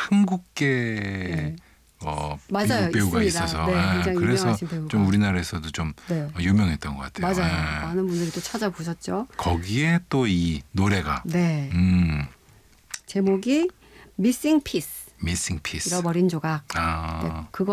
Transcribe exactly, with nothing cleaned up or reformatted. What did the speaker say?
한국계 네. 어, 맞아요. 미국 배우가 있습니다. 있어서 네, 예, 굉장히 그래서 유명하신 배우가. 좀 우리나라에서도 좀 네. 유명했던 것 같아요. 맞아요. 예. 많은 분들이 또 찾아보셨죠. 거기에 또 이 노래가 네. 음, 제목이 Missing Piece. Missing Piece. 잃어버린 조각. 아. 네, 그거